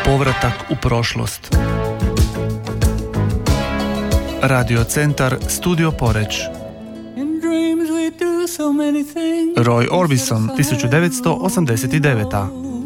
Povratak u prošlost. Radio centar Studio Poreč. Roy Orbison, 1989.